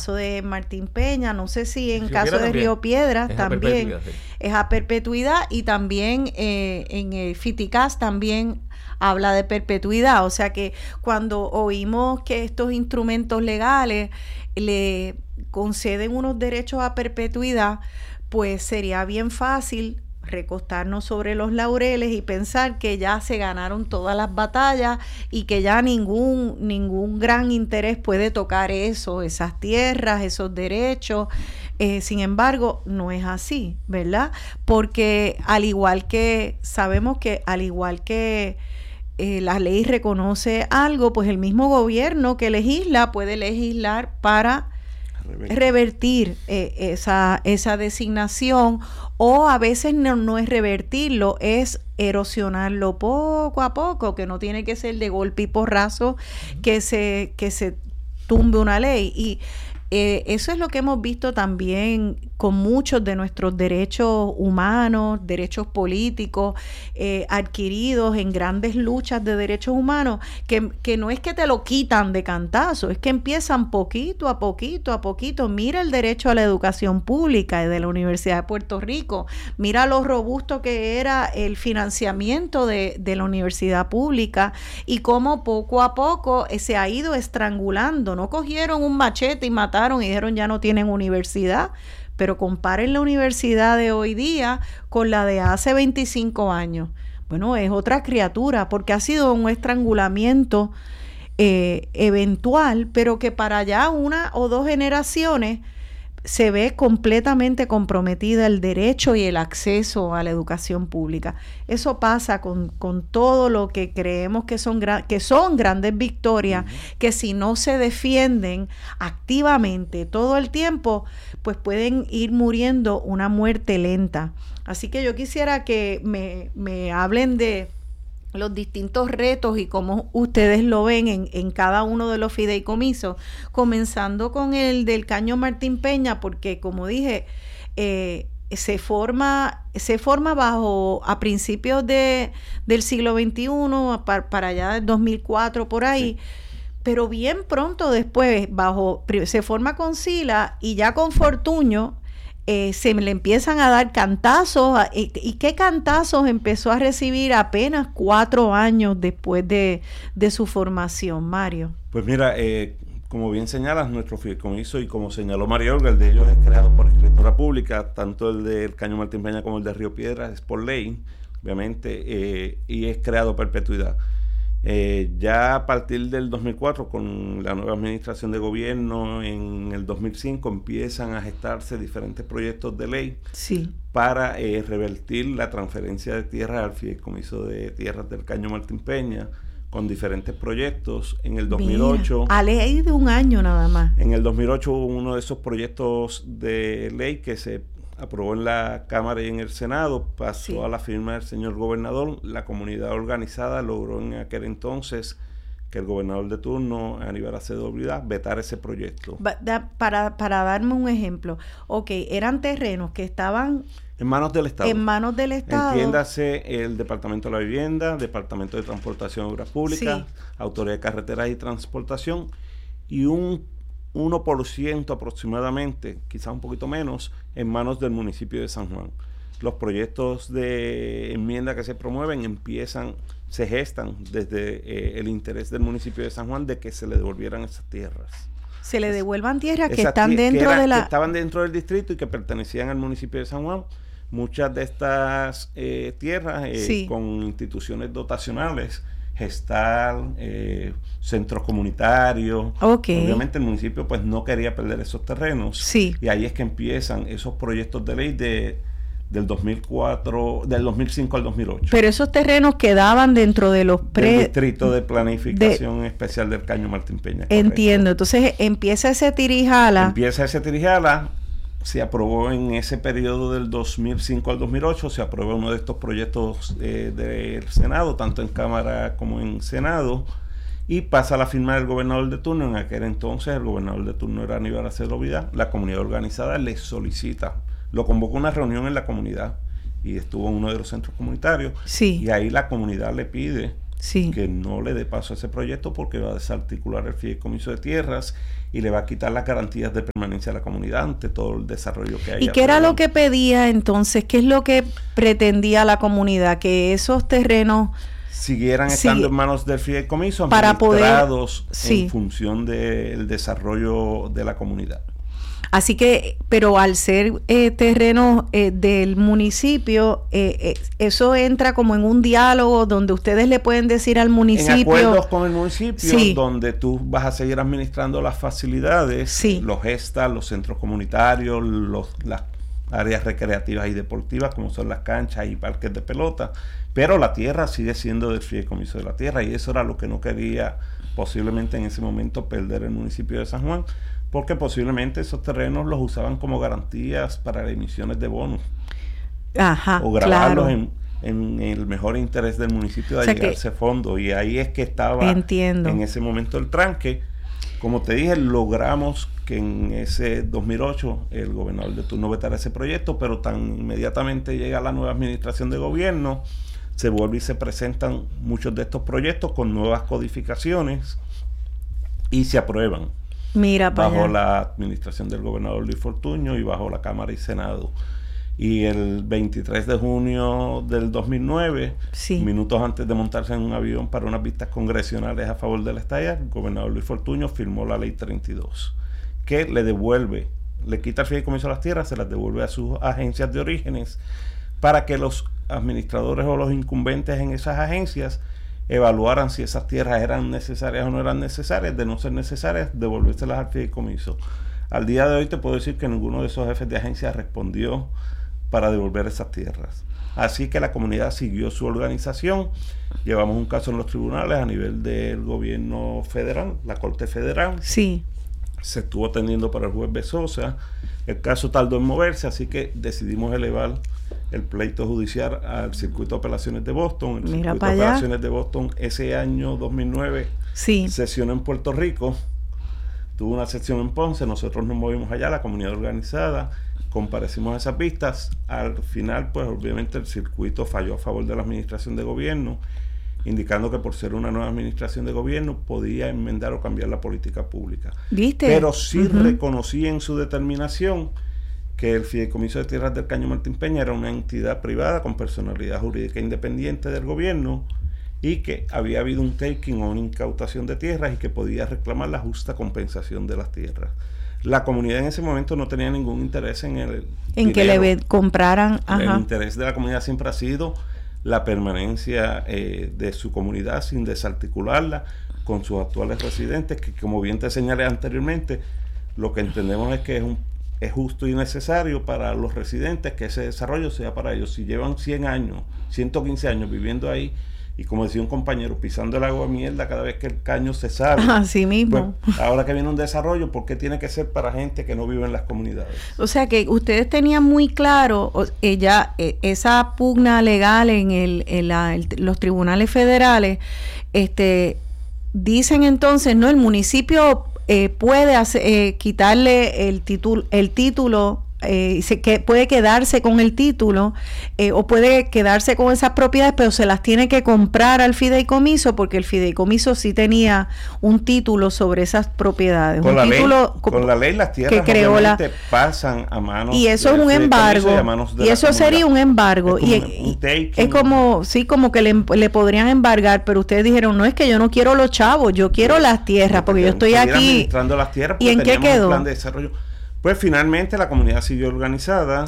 caso de Martín Peña, no sé si en caso de Río Piedras también es a perpetuidad, y también en el FITICAS también habla de perpetuidad. O sea que cuando oímos que estos instrumentos legales le conceden unos derechos a perpetuidad, pues sería bien fácil recostarnos sobre los laureles y pensar que ya se ganaron todas las batallas y que ya ningún gran interés puede tocar esas tierras, esos derechos. Sin embargo, no es así, ¿verdad? Porque sabemos que al igual que la ley reconoce algo, pues el mismo gobierno que legisla puede legislar para revertir esa designación, o a veces no es revertirlo, es erosionarlo poco a poco, que no tiene que ser de golpe y porrazo que se tumbe una ley. Y eso es lo que hemos visto también con muchos de nuestros derechos humanos, derechos políticos adquiridos en grandes luchas de derechos humanos, que no es que te lo quitan de cantazo, es que empiezan poquito a poquito. Mira el derecho a la educación pública de la Universidad de Puerto Rico, mira lo robusto que era el financiamiento de la universidad pública y cómo poco a poco se ha ido estrangulando. No cogieron un machete y mataron y dijeron ya no tienen universidad. Pero comparen la universidad de hoy día con la de hace 25 años. Bueno, es otra criatura, porque ha sido un estrangulamiento eventual, pero que para allá 1 o 2 generaciones se ve completamente comprometida el derecho y el acceso a la educación pública. Eso pasa con todo lo que creemos que son grandes victorias, que si no se defienden activamente todo el tiempo, pues pueden ir muriendo una muerte lenta. Así que yo quisiera que me hablen de los distintos retos y cómo ustedes lo ven en cada uno de los fideicomisos, comenzando con el del Caño Martín Peña, porque como dije, se forma a principios del siglo XXI, para allá del 2004 por ahí, sí. Pero bien pronto después se forma con Sila y ya con Fortuño se le empiezan a dar cantazos. ¿Y qué cantazos empezó a recibir apenas 4 años después de su formación, Mario? Pues mira, como bien señalas, nuestro fideicomiso, y como señaló María Olga, el de ellos es creado por escritura pública, tanto el del Caño Martín Peña como el de Río Piedras es por ley, obviamente, y es creado a perpetuidad. Ya a partir del 2004, con la nueva administración de gobierno, en el 2005 empiezan a gestarse diferentes proyectos de ley para revertir la transferencia de tierras al fideicomiso de tierras del Caño Martín Peña, con diferentes proyectos. En el 2008... Mira, a ley de 1 año nada más. En el 2008 hubo uno de esos proyectos de ley que se aprobó en la Cámara y en el Senado, pasó a la firma del señor gobernador. La comunidad organizada logró en aquel entonces que el gobernador de turno, Aníbal Acevedo Vilá, vetara ese proyecto. Para darme un ejemplo, eran terrenos que estaban en manos del Estado. Entiéndase el Departamento de la Vivienda, Departamento de Transportación y Obras Públicas, Autoridad de Carreteras y Transportación, y un 1% aproximadamente, quizás un poquito menos, en manos del municipio de San Juan. Los proyectos de enmienda que se promueven se gestan desde el interés del municipio de San Juan de que se le devolvieran esas tierras. Se le devuelvan tierras que están dentro de la... que estaban dentro del distrito y que pertenecían al municipio de San Juan. Muchas de estas tierras con instituciones dotacionales, gestal, centros comunitarios. Obviamente el municipio pues no quería perder esos terrenos. Y ahí es que empiezan esos proyectos de ley del 2005 al 2008. Pero esos terrenos quedaban dentro de los del Distrito de Planificación Especial del Caño Martín Peña. Entiendo. Entonces empieza ese tirijala. Se aprobó en ese periodo del 2005 al 2008, se aprobó uno de estos proyectos del Senado, tanto en Cámara como en Senado, y pasa a la firma del gobernador de turno. En aquel entonces el gobernador de turno era Aníbal Acevedo Vilá. La comunidad organizada le solicita, lo convocó a una reunión en la comunidad y estuvo en uno de los centros comunitarios, y ahí la comunidad le pide que no le dé paso a ese proyecto porque va a desarticular el fideicomiso de tierras y le va a quitar las garantías de permanencia a la comunidad ante todo el desarrollo que hay. ¿Y qué era lo que pedía entonces? ¿Qué es lo que pretendía la comunidad? Que esos terrenos siguieran estando en manos del fideicomiso, para administrados en función del desarrollo de la comunidad. Así que, pero al ser terrenos del municipio, eso entra como en un diálogo donde ustedes le pueden decir al municipio. En acuerdos con el municipio, donde tú vas a seguir administrando las facilidades, los gestas, los centros comunitarios, las áreas recreativas y deportivas, como son las canchas y parques de pelota, pero la tierra sigue siendo del fideicomiso de la tierra, y eso era lo que no quería posiblemente en ese momento perder el municipio de San Juan, porque posiblemente esos terrenos los usaban como garantías para emisiones de bonos. O grabarlos en el mejor interés del municipio de llegar a ese fondo. Y ahí es que estaba en ese momento el tranque. Como te dije, logramos que en ese 2008 el gobernador de turno vetara ese proyecto, pero tan inmediatamente llega la nueva administración de gobierno, se vuelve y se presentan muchos de estos proyectos con nuevas codificaciones y se aprueban. Bajo la administración del gobernador Luis Fortuño y bajo la Cámara y Senado. Y el 23 de junio del 2009, minutos antes de montarse en un avión para unas vistas congresionales a favor de la estadía, el gobernador Luis Fortuño firmó la Ley 32, que le quita el fideicomiso a las tierras, se las devuelve a sus agencias de orígenes para que los administradores o los incumbentes en esas agencias evaluaran si esas tierras eran necesarias o no eran necesarias. De no ser necesarias, devolvérselas al fideicomiso. Al día de hoy te puedo decir que ninguno de esos jefes de agencia respondió para devolver esas tierras. Así que la comunidad siguió su organización. Llevamos un caso en los tribunales a nivel del gobierno federal, la Corte Federal. Se estuvo atendiendo por el juez Bezosa. El caso tardó en moverse, así que decidimos elevar el pleito judicial al Circuito de Apelaciones de Boston. El Circuito de Apelaciones de Boston ese año 2009 sesionó en Puerto Rico, tuvo una sesión en Ponce, nosotros nos movimos allá, la comunidad organizada, comparecimos a esas vistas. Al final, pues obviamente el circuito falló a favor de la administración de gobierno, indicando que por ser una nueva administración de gobierno podía enmendar o cambiar la política pública. Pero sí reconocí en su determinación que el Fideicomiso de Tierras del Caño Martín Peña era una entidad privada con personalidad jurídica independiente del gobierno y que había habido un taking o una incautación de tierras y que podía reclamar la justa compensación de las tierras. La comunidad en ese momento no tenía ningún interés en que le compraran. El interés de la comunidad siempre ha sido la permanencia de su comunidad sin desarticularla con sus actuales residentes, que como bien te señalé anteriormente, lo que entendemos es que es justo y necesario para los residentes que ese desarrollo sea para ellos. Si llevan 100 años, 115 años viviendo ahí, y como decía un compañero, pisando el agua de mierda cada vez que el caño se sale. Así mismo. Pues, ahora que viene un desarrollo, ¿por qué tiene que ser para gente que no vive en las comunidades? O sea que ustedes tenían muy claro esa pugna legal en los tribunales federales. Dicen entonces, no, el municipio puede quitarle el título. Puede quedarse con el título o puede quedarse con esas propiedades, pero se las tiene que comprar al fideicomiso, porque el fideicomiso sí tenía un título sobre esas propiedades. Con la ley las tierras que creó pasan a manos. Y eso es un embargo. Y eso sería un embargo. Es como que le podrían embargar, pero ustedes dijeron, no, es que yo no quiero los chavos, yo quiero las tierras, porque yo estoy aquí. Administrando las tierras. ¿Y en qué quedó? Un plan de desarrollo. Pues finalmente la comunidad siguió organizada.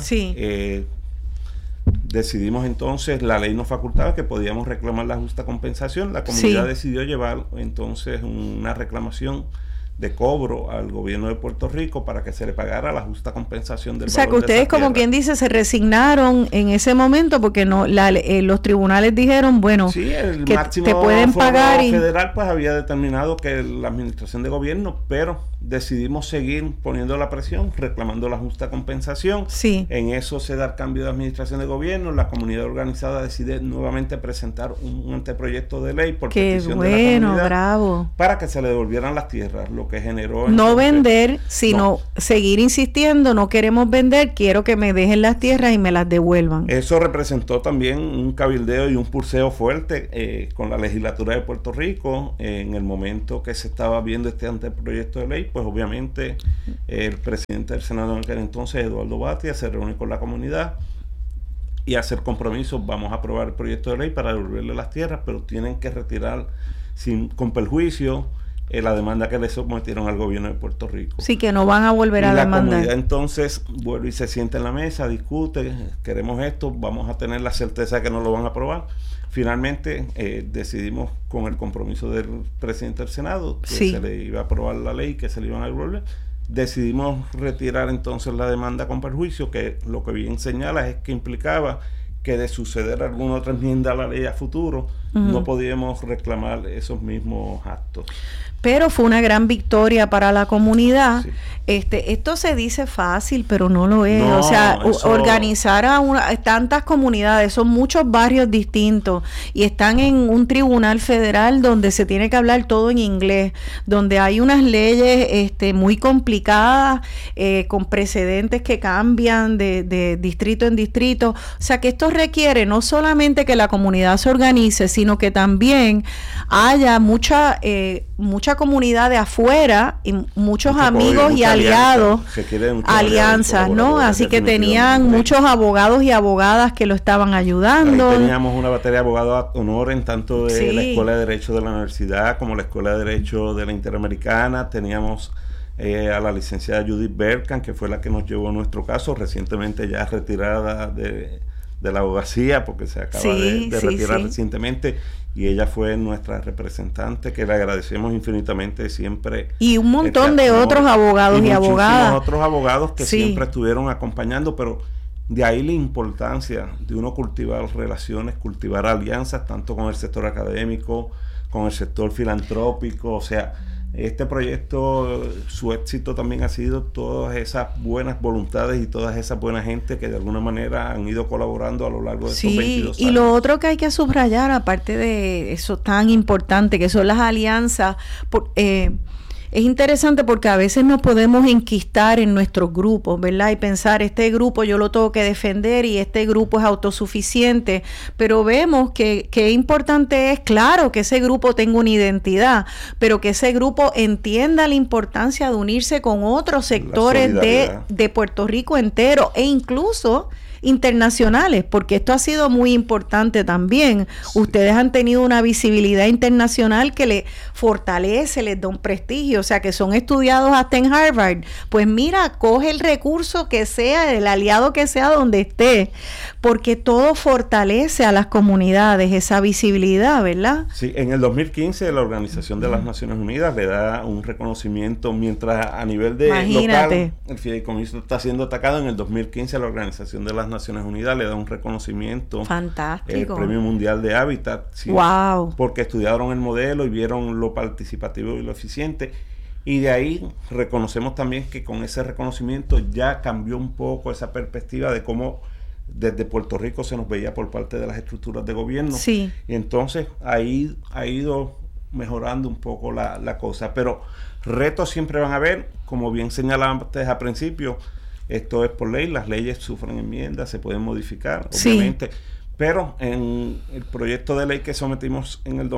Decidimos entonces, la ley nos facultaba que podíamos reclamar la justa compensación. La comunidad decidió llevar entonces una reclamación de cobro al gobierno de Puerto Rico para que se le pagara la justa compensación del valor. O sea, que ustedes, como quien dice, se resignaron en ese momento porque no los tribunales dijeron, bueno, el que máximo te pueden pagar. Federal pues había determinado que la administración de gobierno, pero decidimos seguir poniendo la presión, reclamando la justa compensación. Sí. En eso se da el cambio de administración de gobierno. La comunidad organizada decide nuevamente presentar un anteproyecto de ley por petición de la comunidad, bravo, para que se le devolvieran las tierras, lo que generó... No vender, sino seguir insistiendo, no queremos vender, quiero que me dejen las tierras y me las devuelvan. Eso representó también un cabildeo y un pulseo fuerte con la legislatura de Puerto Rico. En el momento que se estaba viendo este anteproyecto de ley, pues obviamente el presidente del Senado en aquel entonces, Eduardo Batia, se reúne con la comunidad y hacer compromisos. Vamos a aprobar el proyecto de ley para devolverle las tierras, pero tienen que retirar con perjuicio la demanda que le sometieron al gobierno de Puerto Rico. Sí, que no van a volver a demandar. La comunidad entonces vuelve y se sienta en la mesa, discute, queremos esto, vamos a tener la certeza de que no lo van a aprobar. Finalmente decidimos, con el compromiso del presidente del Senado, que se le iba a aprobar la ley, que se le iban a devolver. Decidimos retirar entonces la demanda con perjuicio, que lo que bien señala es que implicaba que de suceder alguna otra enmienda a la ley a futuro, no podíamos reclamar esos mismos actos. Pero fue una gran victoria para la comunidad. Sí. Esto se dice fácil, pero no lo es. No, o sea, organizar a tantas comunidades, son muchos barrios distintos y están en un tribunal federal donde se tiene que hablar todo en inglés, donde hay unas leyes muy complicadas, con precedentes que cambian de distrito en distrito. O sea, que esto requiere no solamente que la comunidad se organice, sino que también haya mucha comunidad de afuera y muchos amigos y aliados, alianzas, ¿no? Así que tenían muchos abogados y abogadas que lo estaban ayudando. Ahí teníamos una batería de abogados a honor en tanto de la Escuela de Derecho de la Universidad como la Escuela de Derecho de la Interamericana. Teníamos a la licenciada Judith Berkan, que fue la que nos llevó nuestro caso, recientemente ya retirada de la abogacía, porque se acaba de retirar recientemente, y ella fue nuestra representante, que le agradecemos infinitamente siempre. Y un montón de otros abogados y abogadas. Otros abogados que siempre estuvieron acompañando, pero de ahí la importancia de uno cultivar relaciones, cultivar alianzas, tanto con el sector académico, con el sector filantrópico. O sea, este proyecto, su éxito también ha sido todas esas buenas voluntades y todas esas buenas gente que de alguna manera han ido colaborando a lo largo de estos 22 años. Y lo otro que hay que subrayar, aparte de eso tan importante que son las alianzas, es interesante porque a veces nos podemos enquistar en nuestros grupos, ¿verdad? Y pensar, este grupo yo lo tengo que defender y este grupo es autosuficiente, pero vemos que importante es, claro, que ese grupo tenga una identidad, pero que ese grupo entienda la importancia de unirse con otros sectores de Puerto Rico entero e incluso internacionales, porque esto ha sido muy importante también. Sí. Ustedes han tenido una visibilidad internacional que les fortalece, les da un prestigio, o sea, que son estudiados hasta en Harvard. Pues mira, coge el recurso que sea, el aliado que sea donde esté, porque todo fortalece a las comunidades, esa visibilidad, ¿verdad? Sí, en el 2015 la Organización de las Naciones Unidas le da un reconocimiento, mientras a nivel de local el fideicomiso está siendo atacado. En el 2015 la Organización de las Naciones Unidas le da un reconocimiento. Fantástico. El Premio Mundial de Hábitat. Sí, wow. Porque estudiaron el modelo y vieron lo participativo y lo eficiente. Y de ahí reconocemos también que con ese reconocimiento ya cambió un poco esa perspectiva de cómo desde Puerto Rico se nos veía por parte de las estructuras de gobierno. Sí. Y entonces ahí ha ido mejorando un poco la cosa. Pero retos siempre van a haber, como bien señalaste al principio. Esto es por ley, las leyes sufren enmiendas, se pueden modificar, obviamente. Sí. Pero en el proyecto de ley que sometimos en el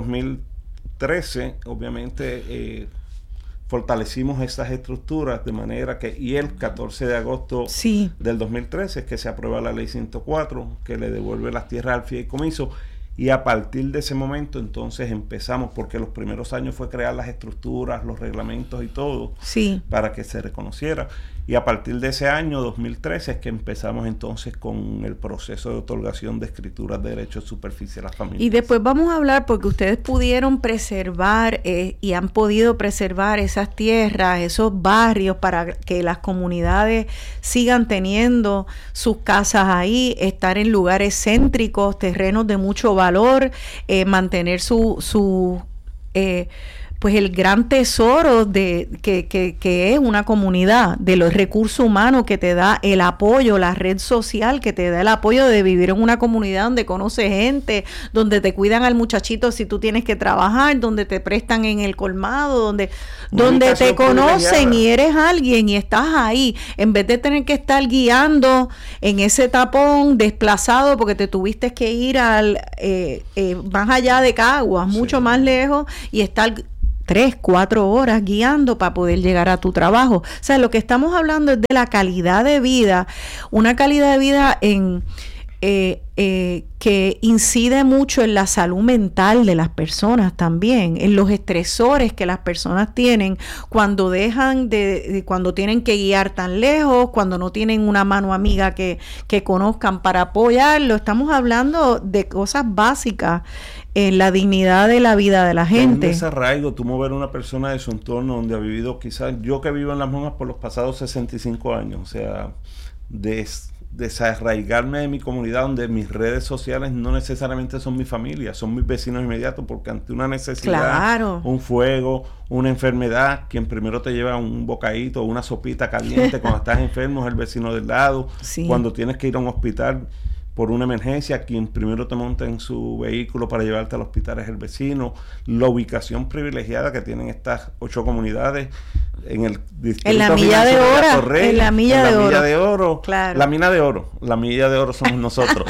2013, obviamente fortalecimos esas estructuras de manera que, y el 14 de agosto del 2013 es que se aprueba la ley 104, que le devuelve las tierras al fideicomiso. Y a partir de ese momento entonces empezamos, porque los primeros años fue crear las estructuras, los reglamentos y todo, para que se reconociera. Y a partir de ese año, 2013, es que empezamos entonces con el proceso de otorgación de escrituras de derechos de superficie a las familias. Y después vamos a hablar, porque ustedes pudieron preservar y han podido preservar esas tierras, esos barrios, para que las comunidades sigan teniendo sus casas ahí, estar en lugares céntricos, terrenos de mucho valor, mantener pues el gran tesoro de que es una comunidad, de los recursos humanos que te da el apoyo, la red social que te da el apoyo de vivir en una comunidad donde conoces gente, donde te cuidan al muchachito si tú tienes que trabajar, donde te prestan en el colmado, donde te conocen y eres alguien y estás ahí, en vez de tener que estar guiando en ese tapón desplazado porque te tuviste que ir al más allá de Caguas, mucho más lejos, y estar 3, 4 horas guiando para poder llegar a tu trabajo. O sea, lo que estamos hablando es de la calidad de vida, una calidad de vida que incide mucho en la salud mental de las personas también, en los estresores que las personas tienen cuando cuando tienen que guiar tan lejos, cuando no tienen una mano amiga que conozcan para apoyarlo. Estamos hablando de cosas básicas en la dignidad de la vida de la gente. Ese arraigo, tú mover a una persona de su entorno donde ha vivido, quizás yo que vivo en Las Monjas por los pasados 65 años, o sea, desarraigarme de mi comunidad, donde mis redes sociales no necesariamente son mi familia, son mis vecinos inmediatos, porque ante una necesidad, un fuego, una enfermedad, quien primero te lleva un bocadito o una sopita caliente cuando estás enfermo es el vecino del lado. Cuando tienes que ir a un hospital por una emergencia, quien primero te monta en su vehículo para llevarte al hospital es el vecino. La ubicación privilegiada que tienen estas 8 comunidades en el distrito, en la milla de oro, en la milla de oro, claro. La milla de oro somos nosotros.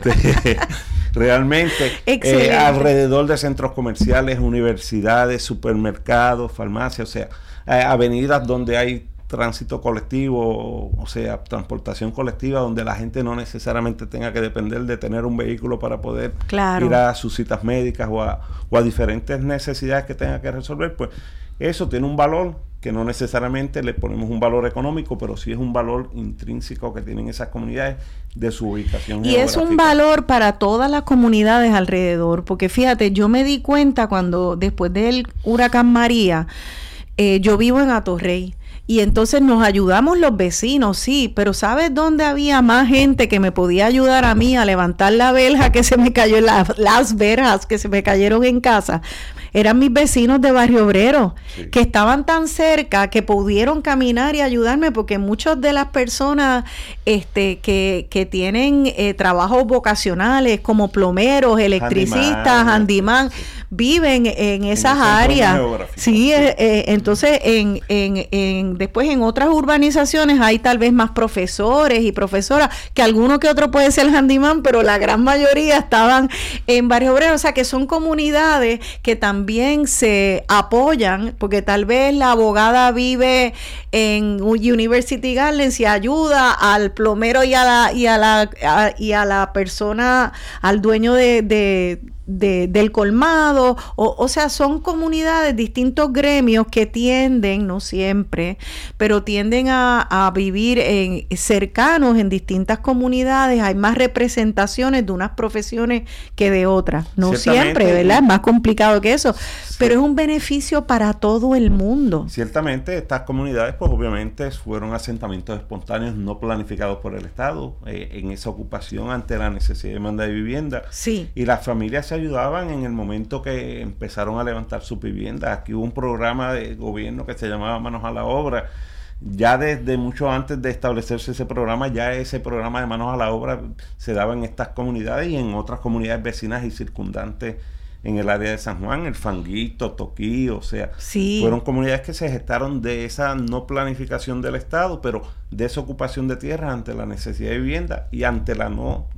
Realmente alrededor de centros comerciales, universidades, supermercados, farmacias, o sea, avenidas donde hay tránsito colectivo, o sea, transportación colectiva, donde la gente no necesariamente tenga que depender de tener un vehículo para poder ir a sus citas médicas o a diferentes necesidades que tenga que resolver. Pues eso tiene un valor que no necesariamente le ponemos un valor económico, pero sí es un valor intrínseco que tienen esas comunidades de su ubicación geográfica. Y es un valor para todas las comunidades alrededor, porque fíjate, yo me di cuenta cuando después del huracán María, yo vivo en Atorrey, y entonces nos ayudamos los vecinos, sí, pero ¿sabes dónde había más gente que me podía ayudar a mí a levantar la verja que se me cayó, las verjas que se me cayeron en casa? Eran mis vecinos de Barrio Obrero, que estaban tan cerca que pudieron caminar y ayudarme, porque muchas de las personas que tienen trabajos vocacionales como plomeros, electricistas, handyman, viven en esas áreas. Sí, entonces después en otras urbanizaciones hay tal vez más profesores y profesoras, que alguno que otro puede ser handyman, pero la gran mayoría estaban en Barrio Obrero. O sea, que son comunidades que también se apoyan, porque tal vez la abogada vive en University Gardens y ayuda al plomero y a la persona, al dueño del colmado, o sea, son comunidades, distintos gremios que tienden, no siempre, pero tienden a vivir cercanos en distintas comunidades. Hay más representaciones de unas profesiones que de otras, no siempre, ¿verdad? Es más complicado que eso, pero es un beneficio para todo el mundo. Ciertamente, estas comunidades, pues obviamente fueron asentamientos espontáneos no planificados por el Estado, en esa ocupación ante la necesidad de demanda de vivienda. Sí. Y las familias se ayudaban en el momento que empezaron a levantar sus viviendas. Aquí hubo un programa de gobierno que se llamaba Manos a la Obra. Ya desde mucho antes de establecerse ese programa, ya ese programa de Manos a la Obra se daba en estas comunidades y en otras comunidades vecinas y circundantes en el área de San Juan, el Fanguito, Toquí, o sea, fueron comunidades que se gestaron de esa no planificación del Estado, pero de esa ocupación de tierra ante la necesidad de vivienda y ante la no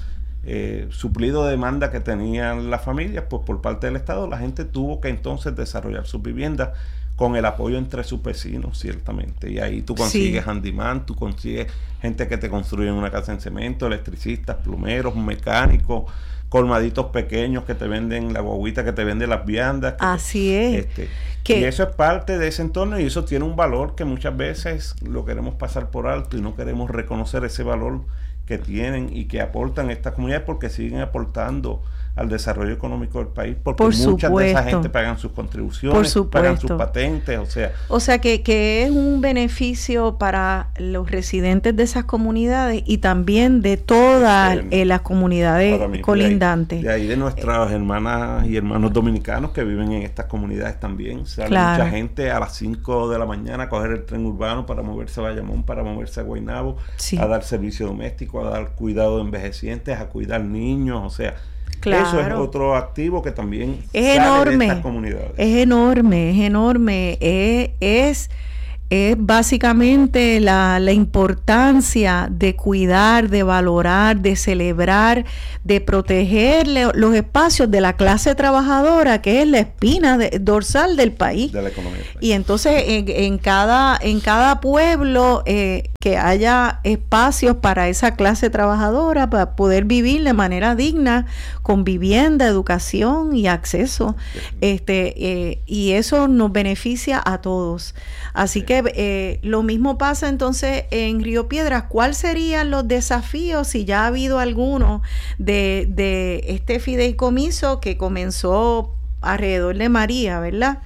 suplido de demanda que tenían las familias, pues por parte del Estado, la gente tuvo que entonces desarrollar sus viviendas con el apoyo entre sus vecinos, ciertamente. Y ahí tú consigues handyman, tú consigues gente que te construye una casa en cemento, electricistas, plomeros, mecánicos, colmaditos pequeños que te venden la guaguita, que te venden las viandas. Así es. Y eso es parte de ese entorno y eso tiene un valor que muchas veces lo queremos pasar por alto y no queremos reconocer ese valor que tienen y que aportan estas comunidades, porque siguen aportando al desarrollo económico del país, porque mucha de esa gente pagan sus contribuciones, pagan sus patentes, o sea que es un beneficio para los residentes de esas comunidades y también de todas las comunidades colindantes. De ahí de nuestras hermanas y hermanos dominicanos que viven en estas comunidades también. Sale mucha gente a las 5 de la mañana a coger el tren urbano para moverse a Bayamón, para moverse a Guaynabo, a dar servicio doméstico, a dar cuidado de envejecientes, a cuidar niños, o sea, eso es otro activo que también es sale enorme, de estas comunidades. Es enorme, es básicamente la importancia de cuidar, de valorar, de celebrar, de proteger los espacios de la clase trabajadora, que es la espina dorsal del país. De la economía. Y entonces en cada pueblo que haya espacios para esa clase trabajadora, para poder vivir de manera digna, con vivienda, educación y acceso. Y eso nos beneficia a todos. Así que lo mismo pasa entonces en Río Piedras. ¿Cuáles serían los desafíos, si ya ha habido alguno, de este fideicomiso que comenzó alrededor de María, ¿verdad?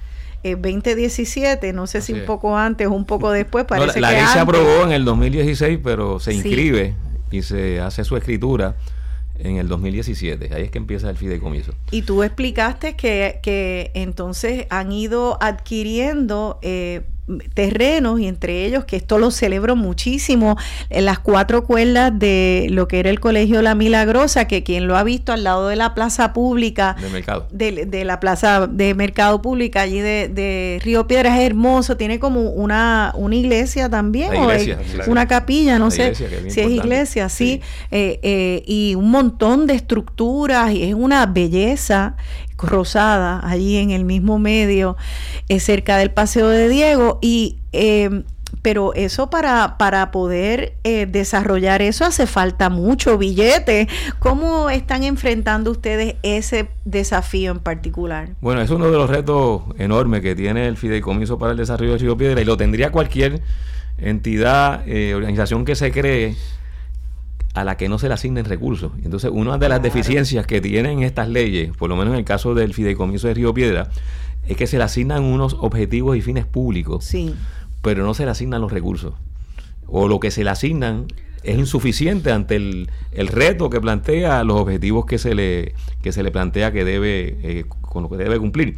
2017, no sé si un poco antes o un poco después, parece la que ley antes. Se aprobó en el 2016, pero se inscribe y se hace su escritura en el 2017. Ahí es que empieza el fideicomiso. Y tú explicaste que entonces han ido adquiriendo terrenos, y entre ellos, que esto lo celebro muchísimo, en las 4 cuerdas de lo que era el Colegio La Milagrosa, que quien lo ha visto al lado de la plaza pública del mercado, de la plaza de mercado pública allí de Río Piedras, es hermoso, tiene como una iglesia también, iglesia, una capilla, no sé si es iglesia, sí. Y un montón de estructuras, y es una belleza rosada allí en el mismo medio, cerca del Paseo de Diego, pero eso para poder desarrollar eso hace falta mucho billete. ¿Cómo están enfrentando ustedes ese desafío en particular? Bueno, es uno de los retos enormes que tiene el Fideicomiso para el Desarrollo de Río Piedras, y lo tendría cualquier entidad, organización que se cree a la que no se le asignen recursos. Entonces, una de las deficiencias que tienen estas leyes, por lo menos en el caso del Fideicomiso de Río Piedras, es que se le asignan unos objetivos y fines públicos, pero no se le asignan los recursos. O lo que se le asignan es insuficiente ante el reto que plantea, los objetivos que se le plantea que debe con lo que debe cumplir.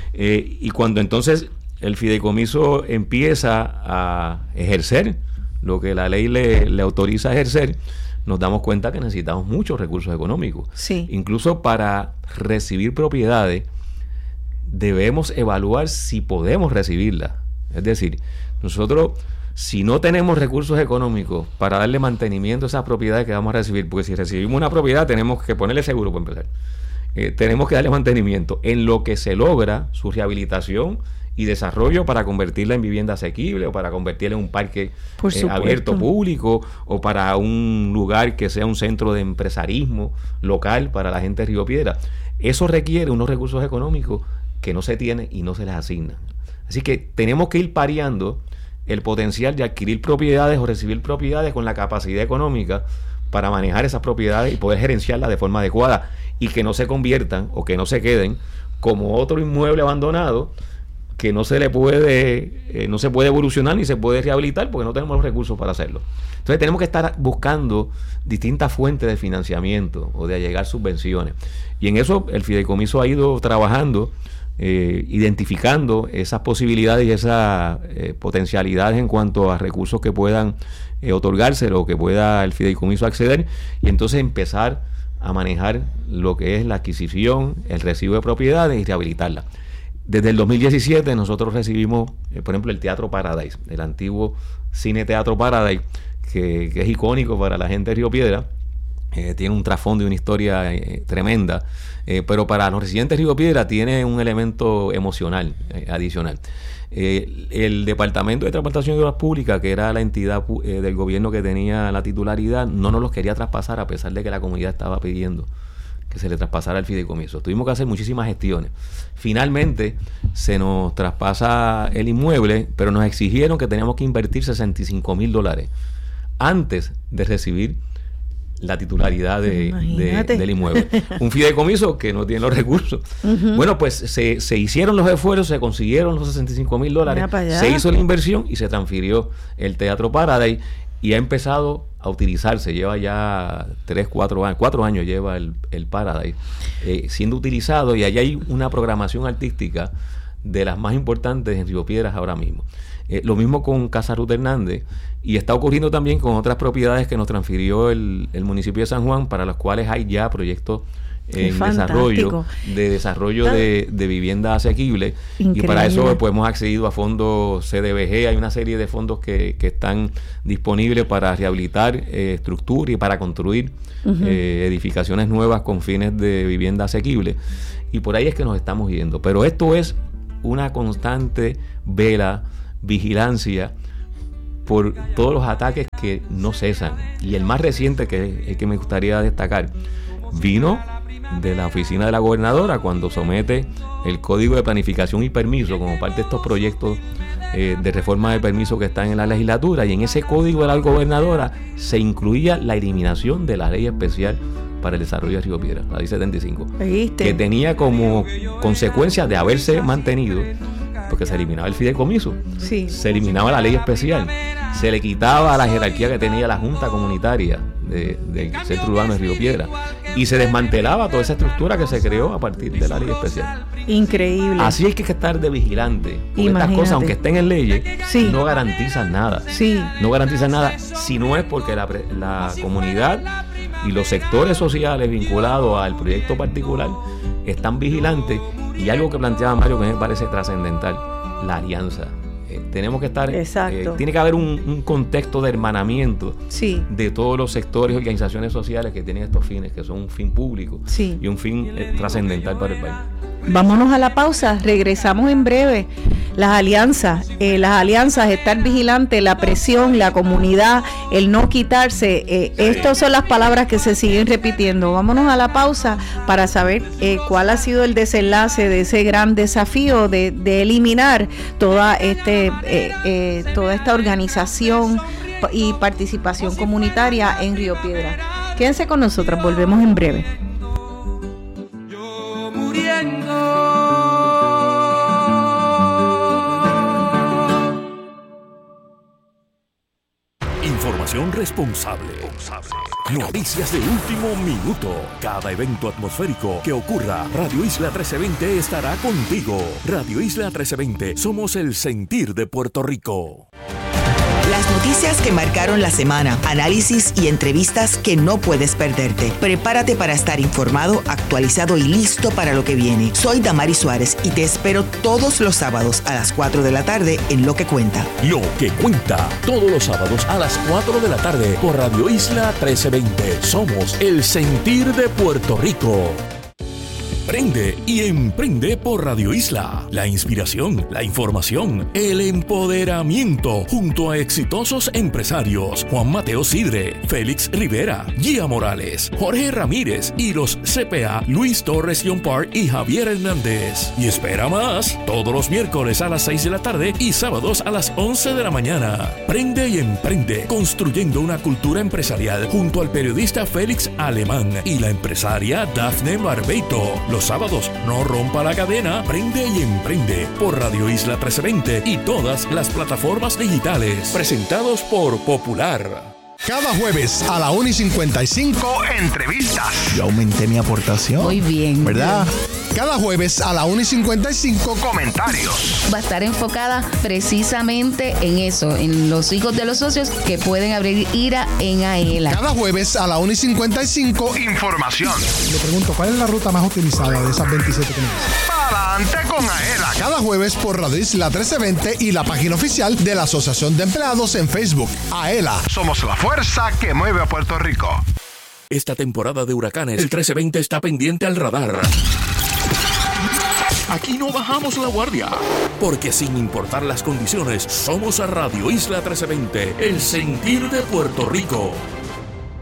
Y cuando entonces el fideicomiso empieza a ejercer lo que la ley le autoriza a ejercer, nos damos cuenta que necesitamos muchos recursos económicos. Incluso para recibir propiedades debemos evaluar si podemos recibirlas. Es decir, nosotros, si no tenemos recursos económicos para darle mantenimiento a esas propiedades que vamos a recibir, porque si recibimos una propiedad tenemos que ponerle seguro para empezar, tenemos que darle mantenimiento en lo que se logra su rehabilitación y desarrollo para convertirla en vivienda asequible, o para convertirla en un parque abierto público, o para un lugar que sea un centro de empresarismo local para la gente de Río Piedras. Eso requiere unos recursos económicos que no se tienen y no se les asignan. Así que tenemos que ir pareando el potencial de adquirir propiedades o recibir propiedades con la capacidad económica para manejar esas propiedades y poder gerenciarlas de forma adecuada, y que no se conviertan o que no se queden como otro inmueble abandonado que no se puede evolucionar ni se puede rehabilitar porque no tenemos los recursos para hacerlo. Entonces tenemos que estar buscando distintas fuentes de financiamiento o de allegar subvenciones. Y en eso el fideicomiso ha ido trabajando, identificando esas posibilidades y esas potencialidades en cuanto a recursos que puedan otorgarse o que pueda el fideicomiso acceder, y entonces empezar a manejar lo que es la adquisición, el recibo de propiedades y rehabilitarlas. Desde el 2017 nosotros recibimos, por ejemplo, el Teatro Paradise, el antiguo Cine Teatro Paradise, que es icónico para la gente de Río Piedras. Tiene un trasfondo y una historia tremenda, pero para los residentes de Río Piedras tiene un elemento emocional adicional. El Departamento de Transportación y Obras Públicas, que era la entidad del gobierno que tenía la titularidad, no nos los quería traspasar, a pesar de que la comunidad estaba pidiendo que se le traspasara el fideicomiso. Tuvimos que hacer muchísimas gestiones. Finalmente se nos traspasa el inmueble, pero nos exigieron que teníamos que invertir $65,000 antes de recibir la titularidad del inmueble. Un fideicomiso que no tiene los recursos. Bueno, pues se hicieron los esfuerzos, se consiguieron los $65,000, se hizo la inversión y se transfirió el Teatro Paradise y ha empezado a utilizarse. Lleva ya 4 años lleva el Paradise siendo utilizado, y allá hay una programación artística de las más importantes en Río Piedras ahora mismo. Lo mismo con Casa Ruth Hernández, y está ocurriendo también con otras propiedades que nos transfirió el municipio de San Juan, para las cuales hay ya proyectos en desarrollo de vivienda asequible. Increíble. Y para eso pues hemos accedido a fondos CDBG. Hay una serie de fondos que están disponibles para rehabilitar estructuras y para construir edificaciones nuevas con fines de vivienda asequible, y por ahí es que nos estamos yendo. Pero esto es una constante vigilancia por todos los ataques que no cesan, y el más reciente, que es el que me gustaría destacar, vino de la oficina de la gobernadora cuando somete el Código de Planificación y Permiso como parte de estos proyectos de reforma de permiso que están en la legislatura, y en ese código de la gobernadora se incluía la eliminación de la ley especial para el desarrollo de Río Piedras, la ley 75, que tenía como consecuencia de haberse mantenido, porque se eliminaba el fideicomiso, se eliminaba la ley especial, se le quitaba la jerarquía que tenía la Junta Comunitaria del Centro Urbano de Río Piedras, y se desmantelaba toda esa estructura que se creó a partir de la ley especial. Increíble. Así hay que estar de vigilante. Estas cosas, aunque estén en leyes, no garantizan nada. No garantizan nada, si no es porque la comunidad y los sectores sociales vinculados al proyecto particular están vigilantes. Y algo que planteaba Mario que me parece trascendental, la alianza. Tenemos que estar, tiene que haber un contexto de hermanamiento de todos los sectores y organizaciones sociales que tienen estos fines, que son un fin público y un fin trascendental para el país. Vámonos a la pausa, regresamos en breve. Las alianzas, estar vigilante, la presión, la comunidad, el no quitarse, estas son las palabras que se siguen repitiendo. Vámonos a la pausa para saber cuál ha sido el desenlace de ese gran desafío de eliminar toda esta organización y participación comunitaria en Río Piedras. Quédense con nosotros, volvemos en breve. Información responsable. Noticias de último minuto. Cada evento atmosférico que ocurra, Radio Isla 1320 estará contigo. Radio Isla 1320, somos el sentir de Puerto Rico. Las noticias que marcaron la semana, análisis y entrevistas que no puedes perderte. Prepárate para estar informado, actualizado y listo para lo que viene. Soy Damari Suárez y te espero todos los sábados a las 4 de la tarde en Lo que Cuenta. Lo que Cuenta, todos los sábados a las 4 de la tarde por Radio Isla 1320. Somos el sentir de Puerto Rico. Prende y emprende por Radio Isla. La inspiración, la información, el empoderamiento junto a exitosos empresarios Juan Mateo Sidre, Félix Rivera, Gia Morales, Jorge Ramírez y los CPA Luis Torres Yompar y Javier Hernández. Y espera más, todos los miércoles a las 6 de la tarde y sábados a las 11 de la mañana. Prende y emprende, construyendo una cultura empresarial junto al periodista Félix Alemán y la empresaria Dafne Barbeito. Los sábados, no rompa la cadena, prende y emprende por Radio Isla 1320 y todas las plataformas digitales. Presentados por Popular. Cada jueves a la 1:55 entrevistas. Yo aumenté mi aportación. Muy bien. ¿Verdad? Cada jueves a la 1:55 comentarios. Va a estar enfocada precisamente en eso, en los hijos de los socios que pueden abrir IRA en AELA. Cada jueves a la 1:55 información. Le pregunto, ¿cuál es la ruta más utilizada de esas 27 que me dicen? Adelante con AELA. Cada jueves por Radio Isla 1320 y la página oficial de la Asociación de Empleados en Facebook. AELA. Somos la fuerza que mueve a Puerto Rico. Esta temporada de huracanes, el 1320 está pendiente al radar. Aquí no bajamos la guardia, porque sin importar las condiciones, somos a Radio Isla 1320, el sentir de Puerto Rico.